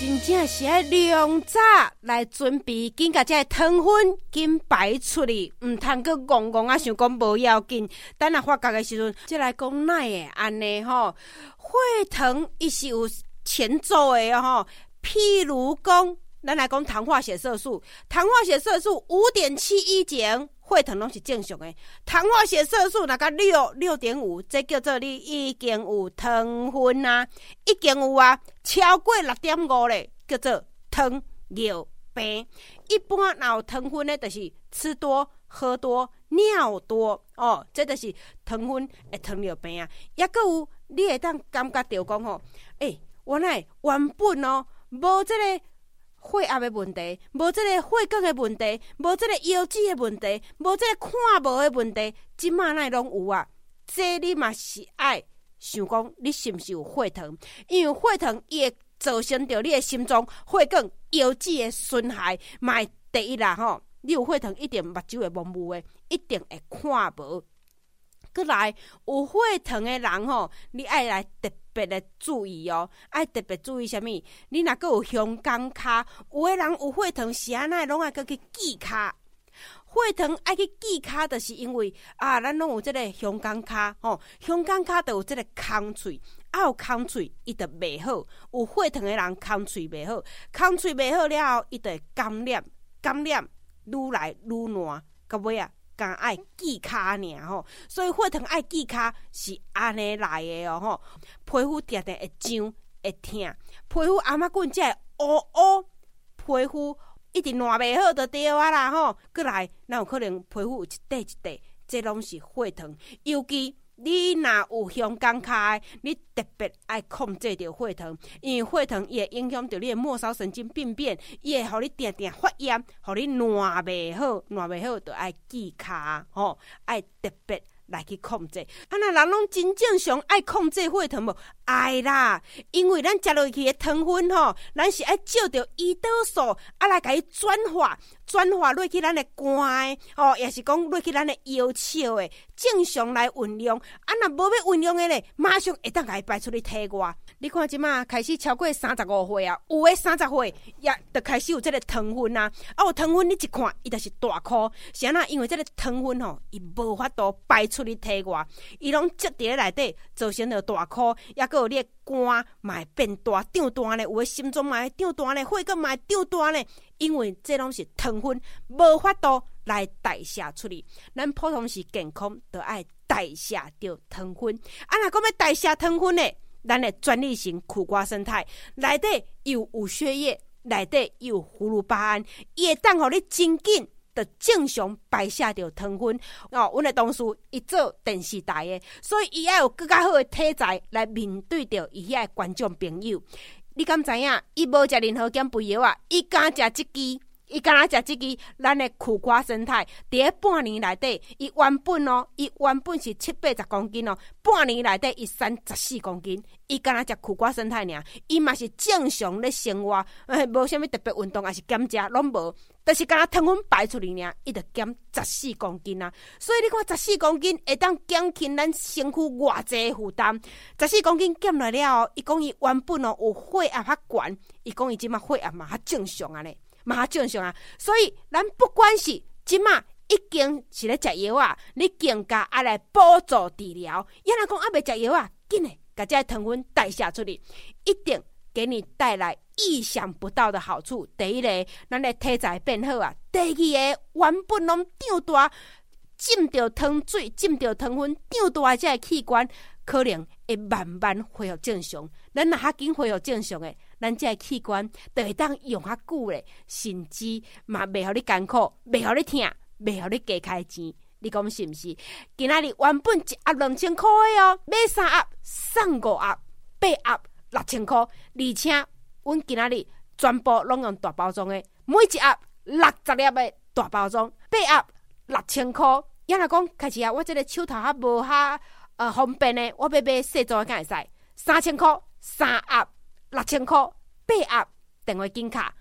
真正是要量早来准备，紧甲这糖分紧排出去，唔通阁戆戆啊想讲无要紧。等下发觉的时阵，再来讲哪会安尼吼？血糖伊是有前奏的吼，譬如讲，咱来讲糖化血色素，糖化血色素5.7以前。血糖拢是正常的，糖化血色素若甲6.5，这叫做你已经有糖分啊，已经有啊，超过6.5咧，叫做糖尿病。一般若有糖分咧，就是吃多、喝多、尿多哦，这就是糖分的糖尿病啊。也阁有你会当感觉到讲吼，原来原本哦无这个。血压的问题，无这个血管的问题，无这个腰子的问题，无这个看无的问题，即马那拢有啊。这你嘛是爱想讲，你是不是有血糖？因为血糖伊会造成着你的心脏、血管、腰子的损害，嘛第一啦吼。你有血糖，一定目睭会模糊的，一定会看无。过来有血糖的人吼，你爱来特别的注意哦，爱特别注意什么？你若个有香港卡，有的人有血糖是安那拢爱去记卡。血糖爱去记卡，就是因为咱拢有这个香港卡吼，香港卡就有这个空喙，有空喙伊就袂好。有血糖的人空喙袂好，空喙袂好了后，伊就会感染，愈来愈烂，到尾啊。敢爱记卡尔吼，所以血糖爱记卡是安尼来的哦吼。皮肤定定会痒会痛，皮肤阿妈棍才会乌乌，皮肤一直烂袂好就对啊啦吼。过来，哪有可能皮肤有一块一块，这拢是血糖，尤其。你若有香港卡的，你特别爱控制着血糖，因为血糖伊会影响着你的末梢神经病变，伊会互你定定发炎，互你烂袂好，就爱记卡吼，爱特别来去控制。那人拢真正常爱控制血糖无？爱啦，因为咱食落去的糖分吼，咱是爱照着胰岛素来甲伊转化落去咱的肝的哦，也是讲落去咱的腰鞘的，正常来运用。若无要运用的咧，马上会当甲伊排出去体外。你看即马开始超过35岁啊，有的30岁也就开始有这个糖分啊。有糖分你一看，伊就是大颗，是安那？因为这个糖分吼，伊无法度排出去体外，伊拢积伫咧内底，造成着大颗，也阁有你的肝嘛会变大、长大咧，有的心脏嘛会长大咧，血管嘛会长大咧。因为这拢是糖分，无法度来代谢出去。咱普通是健康，就爱代谢掉糖分。若讲要代谢糖分咧，咱的专利型苦瓜生态内底又有血液，内底又有葫芦巴胺，伊会当互你真紧就正常排泄掉糖分。阮的同事伊做电视台的，所以伊要有更加好的体材来面对着伊遐观众朋友。你敢知影？伊无食任何减肥药啊，伊敢食这支，咱的苦瓜生态，伫咧半年内底，伊原本是70-80公斤哦，半年内底伊瘦14公斤，伊敢食苦瓜生态尔，伊嘛是正常咧生活，无啥物特别运动，还是减食拢无，就是敢糖分排出去尔，伊就减14公斤啊。所以你看14公斤会当减轻咱身躯偌济负担，14公斤减来了后，伊讲伊原本有血压较悬，伊讲伊即马血压嘛较正常啊咧。嘛正常啊，所以咱不管是即马已经是咧食药啊，你更加爱来辅助治疗。也若讲未食药啊，紧诶，把这糖分代谢出去，一定给你带来意想不到的好处。第一个，咱的体材变好啊；第二个，原本拢长大，浸着糖水、浸着糖分，长大的这个器官可能会慢慢恢复正常。咱若较紧恢复正常诶。咱这器官就会当用较久咧，甚至嘛袂互你艰苦，袂互你痛，袂互你加开钱。你讲是毋是？今仔日原本1盒2000块的哦，买3盒送5盒，8盒6000块，而且阮今仔日全部拢用大包装的，每一盒60粒的大包装，8盒6000块。也若讲开始啊，我这个手头还无方便的，我要买细装的敢会使？3000块3盒。6000块8盒，电话金卡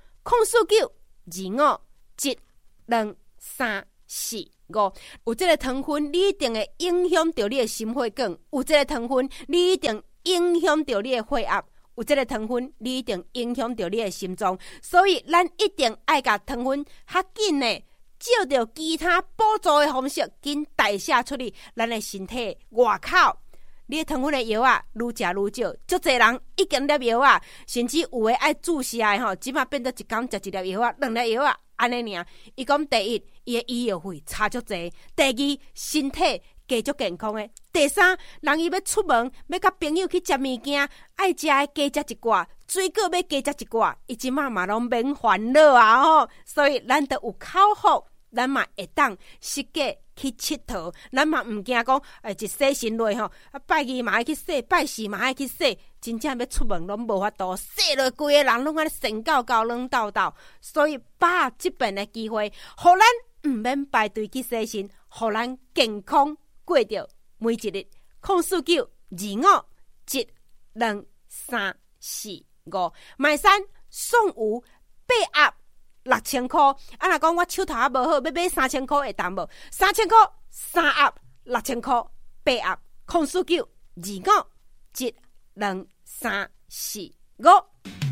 049-2572-345。有这个糖分，你一定会影响到你的心血管；有这个糖分，你一定影响到你的血压； 有这个糖分，你一定影响到你的心脏，所以咱一定爱甲糖分较紧的，照着其他补助的方式，紧代谢出去咱的身体外口。你的糖分的药啊，愈食愈少，足侪人一斤粒药啊，甚至有的爱注射的吼，即马变做一天食一粒药啊，2粒药啊，安尼尔。伊讲第一，伊的医药费差足侪；第二，身体加足健康的；第三，人伊要出门，要甲朋友去食物件，爱食的加食一寡，水果要加食一寡，伊即马嘛拢免烦恼啊吼。所以咱都有口福，咱嘛会当适价去佚佗，咱嘛毋惊讲，一洗身落吼，拜二嘛爱去洗，拜四嘛爱去洗，真正要出门拢无法度，洗落规个人拢安尼神高高冷豆豆。所以把即边的机会，互咱毋免排队去洗身，互咱健康过着每一日。04925722345，买衫送有8盒6000块。啊，若讲我手头也无好，要买3000块会当无？3000块3盒6000块8盒，04925722345。